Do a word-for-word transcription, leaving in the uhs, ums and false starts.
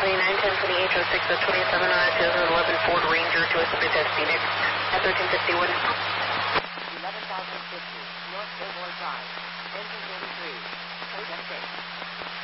twenty-nine ten twenty-eight oh six oh twenty-seven on a two thousand eleven Ford Ranger to a subject as Phoenix at thirteen fifty-one. eleven thousand fifty, North Billboard Drive, engine thirty-three, code at six.